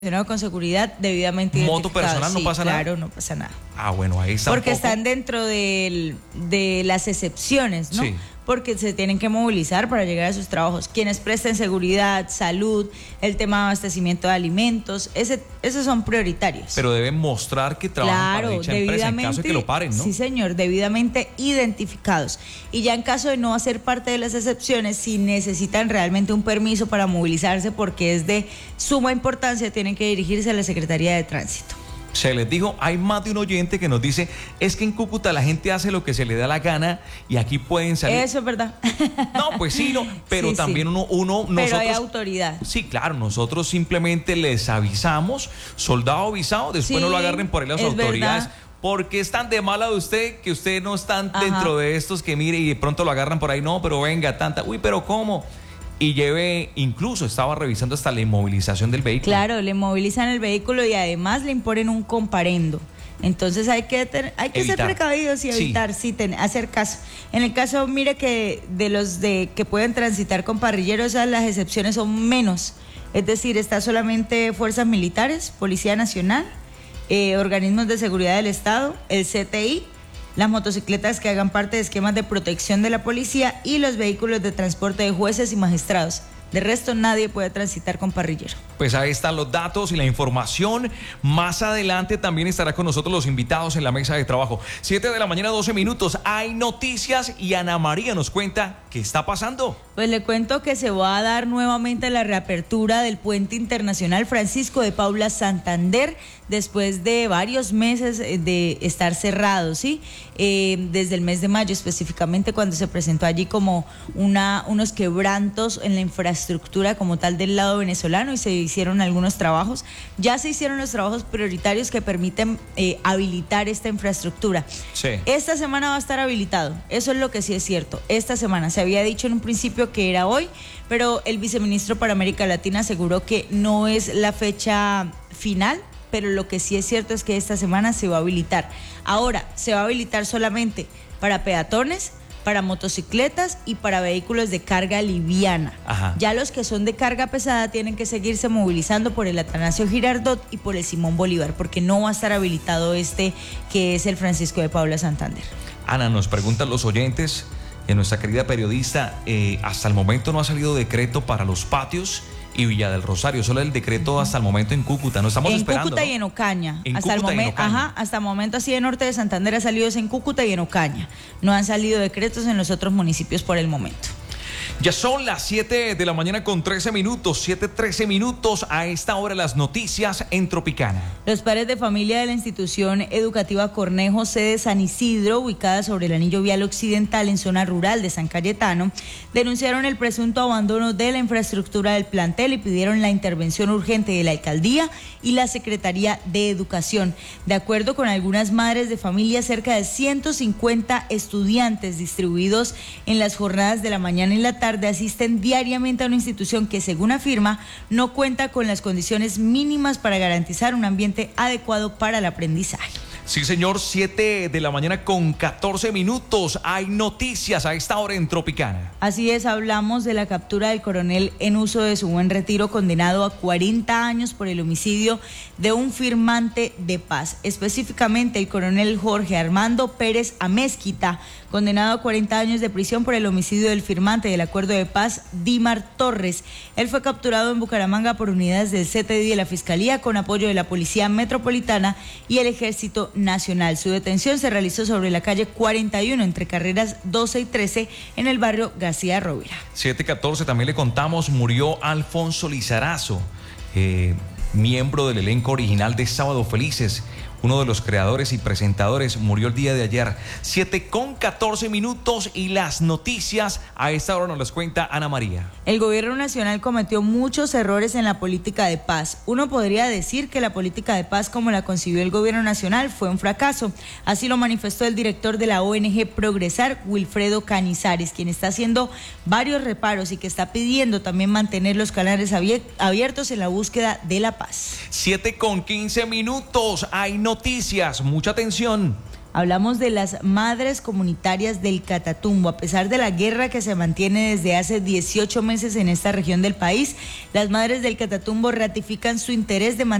con seguridad debidamente identificados. Moto personal, no pasa nada. Claro, no pasa nada. Ah, bueno, ahí está. Porque están dentro de las excepciones, ¿no? Sí. Porque se tienen que movilizar para llegar a sus trabajos. Quienes presten seguridad, salud, el tema de abastecimiento de alimentos, esos son prioritarios. Pero deben mostrar que trabajan para dicha empresa en caso de que lo paren, ¿no? Sí, señor, debidamente identificados. Y ya en caso de no hacer parte de las excepciones, si necesitan realmente un permiso para movilizarse porque es de suma importancia, tienen que dirigirse a la Secretaría de Tránsito. Se les dijo, hay más de un oyente que nos dice, es que en Cúcuta la gente hace lo que se le da la gana y aquí pueden salir. Eso es verdad. No, pues sí, no, pero sí, también sí. nosotros. Pero hay autoridad. Sí, claro, nosotros simplemente les avisamos, soldado avisado, después Sí, no lo agarren por ahí las autoridades. Verdad. Porque es tan de mala de usted que usted no está dentro de estos que mire y de pronto lo agarran por ahí, no, pero venga, tanta, uy, pero ¿cómo? Y incluso estaba revisando hasta la inmovilización del vehículo. Claro, le inmovilizan el vehículo y además le imponen un comparendo. Entonces hay que ser precavidos y evitar, hacer caso. En el caso, mire que de los que pueden transitar con parrilleros, las excepciones son menos. Es decir, está solamente fuerzas militares, Policía Nacional, organismos de seguridad del Estado, el CTI, las motocicletas que hagan parte de esquemas de protección de la policía y los vehículos de transporte de jueces y magistrados. De resto, nadie puede transitar con parrillero. Pues ahí están los datos y la información. Más adelante también estará con nosotros los invitados en la mesa de trabajo. 7 de la mañana, 12 minutos. Hay noticias y Ana María nos cuenta qué está pasando. Pues le cuento que se va a dar nuevamente la reapertura del Puente Internacional Francisco de Paula Santander después de varios meses de estar cerrado, ¿sí? Desde el mes de mayo específicamente, cuando se presentó allí como unos quebrantos en la infraestructura como tal del lado venezolano y se hicieron algunos trabajos. Ya se hicieron los trabajos prioritarios que permiten habilitar esta infraestructura. Sí. Esta semana va a estar habilitado, eso es lo que sí es cierto. Esta semana se había dicho en un principio que era hoy, pero el viceministro para América Latina aseguró que no es la fecha final, pero lo que sí es cierto es que esta semana se va a habilitar. Ahora, se va a habilitar solamente para peatones, para motocicletas y para vehículos de carga liviana. Ajá. Ya los que son de carga pesada tienen que seguirse movilizando por el Atanasio Girardot y por el Simón Bolívar, porque no va a estar habilitado que es el Francisco de Paula Santander. Ana, nos preguntan los oyentes, nuestra querida periodista, hasta el momento no ha salido decreto para los patios y Villa del Rosario, solo el decreto hasta el momento en Cúcuta, no estamos esperando. En Cúcuta, ¿no? Y en Ocaña. Hasta el momento así de norte de Santander ha salido en Cúcuta y en Ocaña. No han salido decretos en los otros municipios por el momento. Ya son las 7 de la mañana con 13 minutos, 7:13 minutos. A esta hora las noticias en Tropicana. Los padres de familia de la institución educativa Cornejo, sede San Isidro, ubicada sobre el anillo vial occidental en zona rural de San Cayetano, denunciaron el presunto abandono de la infraestructura del plantel y pidieron la intervención urgente de la alcaldía y la Secretaría de Educación. De acuerdo con algunas madres de familia, cerca de 150 estudiantes distribuidos en las jornadas de la mañana y la tarde asisten diariamente a una institución que, según afirma, no cuenta con las condiciones mínimas para garantizar un ambiente adecuado para el aprendizaje. Sí, señor, 7 de la mañana con 14 minutos. Hay noticias a esta hora en Tropicana. Así es, hablamos de la captura del coronel en uso de su buen retiro, condenado a 40 años por el homicidio de un firmante de paz. Específicamente, el coronel Jorge Armando Pérez Amezquita, condenado a 40 años de prisión por el homicidio del firmante del acuerdo de paz, Dimar Torres. Él fue capturado en Bucaramanga por unidades del CTI de la Fiscalía con apoyo de la Policía Metropolitana y el Ejército Nacional. Su detención se realizó sobre la calle 41 entre carreras 12 y 13 en el barrio García Rovira. 7:14 también le contamos, murió Alfonso Lizarazo, miembro del elenco original de Sábado Felices. Uno de los creadores y presentadores murió el día de ayer. 7:14 minutos y las noticias a esta hora nos las cuenta Ana María. El gobierno nacional cometió muchos errores en la política de paz. Uno podría decir que la política de paz como la concibió el gobierno nacional fue un fracaso. Así lo manifestó el director de la ONG Progresar, Wilfredo Cañizares, quien está haciendo varios reparos y que está pidiendo también mantener los canales abiertos en la búsqueda de la paz. 7:15 minutos. Hay noticias, mucha atención. Hablamos de las madres comunitarias del Catatumbo. A pesar de la guerra que se mantiene desde hace 18 meses en esta región del país, las madres del Catatumbo ratifican su interés de mantener